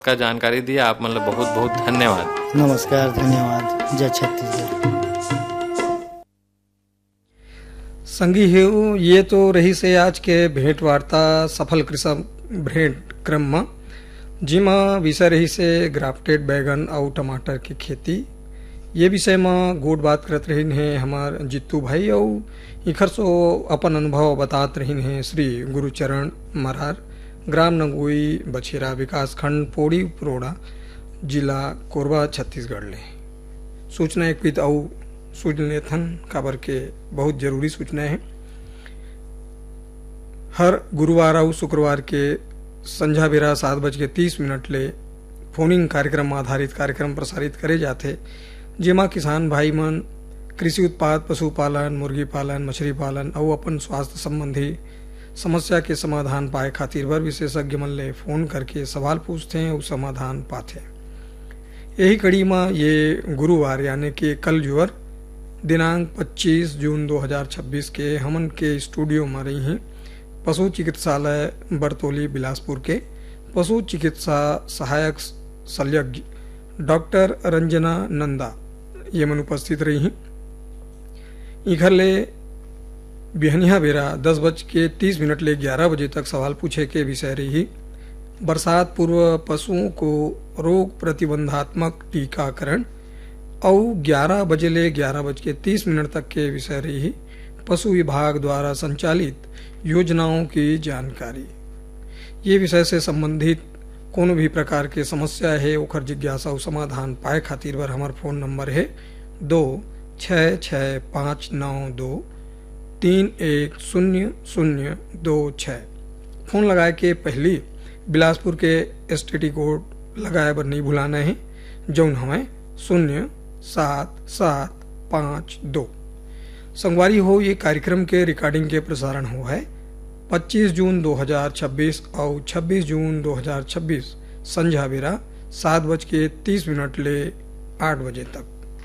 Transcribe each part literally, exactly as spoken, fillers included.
का जानकारी दी आप मतलब बहुत बहुत धन्यवाद। नमस्कार, धन्यवाद। जय छत्तीसगढ़। संगी हेऊ, ये तो रही से आज के भेंट वार्ता सफल कृषक भेंट क्रम में, जिमा विषय रही से ग्राफ्टेड बैगन और टमाटर की खेती। ये विषय में गोट बात करत रही हैं हमार जित्तू भाई, और इखर सो अपन अनुभव बतात रही हैं श्री गुरुचरण मरार, ग्राम नंगोई, बछेरा विकास खंड, पोड़ी उपरोड़ा, जिला कोरबा, छत्तीसगढ़ ले। सूचना एक पित और सूचना लेथन काबर के बहुत जरूरी सूचना है। हर गुरुवार और शुक्रवार के संझा बेरा सात बज के तीस मिनट ले फोनिंग कार्यक्रम आधारित कार्यक्रम प्रसारित करे जाते, जेमा किसान भाई मन कृषि उत्पाद, पशुपालन, मुर्गी पालन, मछली पालन और अपन स्वास्थ्य संबंधी समस्या के समाधान पाए खातिर वर विशेषज्ञ मन ले फोन करके सवाल पूछते हैं और समाधान पाते हैं। यही कड़ी में ये गुरुवार यानी कि कल जुअर दिनांक पच्चीस जून दो हज़ार छब्बीस के हमन के स्टूडियो में रही हैं पशु चिकित्सालय बरतौली बिलासपुर के पशु चिकित्सा सहायक शल्यज्ञ डॉक्टर रंजना नंदा ये मन उपस्थित रही हैं। इधर ले बिहनिया बेरा दस बज के तीस मिनट ले ग्यारह बजे तक सवाल पूछे के विषय रही बरसात पूर्व पशुओं को रोग प्रतिबंधात्मक टीकाकरण, और ग्यारह बजे ले ग्यारह बज के तीस मिनट तक के विषय रही पशु विभाग द्वारा संचालित योजनाओं की जानकारी। ये विषय से संबंधित कोनो भी प्रकार के समस्या है ओखर जिज्ञासा और समाधान पाए खातिर बर हमार फोन नंबर है दो छः छः पाँच नौ दो तीन एक शून्य शून्य दो छः। फोन लगाए के पहली बिलासपुर के एस टी डी कोड लगाए बर नहीं भुलाना है, जौन हमें शून्य सात सात पाँच दो। संगवारी हो ये कार्यक्रम के रिकॉर्डिंग के प्रसारण हो है पच्चीस जून दो हज़ार छब्बीस और छब्बीस जून दो हज़ार छब्बीस संझा बेरा सात बज के तीस मिनट ले आठ बजे तक।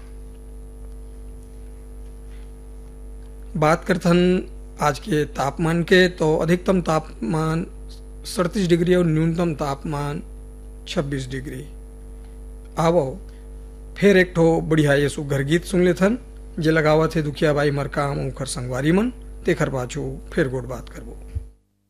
बात करथन आज के तापमान के, तो अधिकतम तापमान सड़तीस डिग्री और न्यूनतम तापमान छब्बीस डिग्री। आवो फिर एक ठो बढ़िया ये सुघर गीत सुन लेथन जे लगावत है दुखिया बाई मरकाम ओखर संगवारी मन, तेखर पाछू फिर गोट बात करबो।